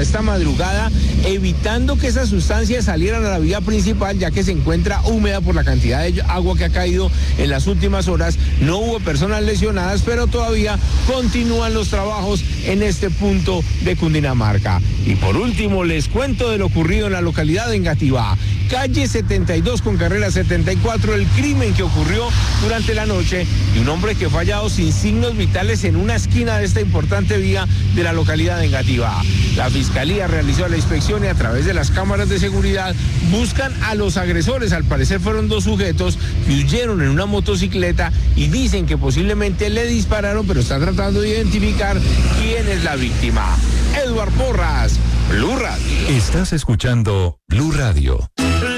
esta madrugada, evitando que esas sustancias salieran a la vía principal, ya que se encuentra húmeda por la cantidad de agua que ha caído en las últimas horas. No hubo personas lesionadas, pero todavía continúan los trabajos en este punto de Cundinamarca. Y por último, les cuento de lo ocurrido en la localidad de Engativá. Calle 72 con carrera 74, el crimen que ocurrió durante la noche y un hombre que fue hallado sin signos vitales en una esquina de esta importante vía de la localidad de Engativá. La Fiscalía realizó la inspección y a través de las cámaras de seguridad buscan a los agresores. Al parecer fueron dos sujetos que huyeron en una motocicleta y dicen que posiblemente le dispararon, pero están tratando de identificar quién es la víctima. Eduard Porras, Blue Radio. Estás escuchando Blue Radio.